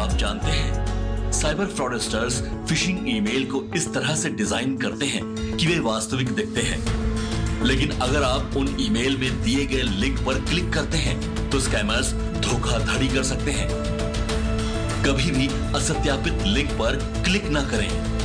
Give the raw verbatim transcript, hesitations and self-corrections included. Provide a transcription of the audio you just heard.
आप जानते हैं साइबर फ्रॉडस्टर्स फिशिंग ईमेल को इस तरह से डिजाइन करते हैं कि वे वास्तविक दिखते हैं, लेकिन अगर आप उन ईमेल में दिए गए लिंक पर क्लिक करते हैं तो स्कैमर्स धोखाधड़ी कर सकते हैं। कभी भी असत्यापित लिंक पर क्लिक ना करें।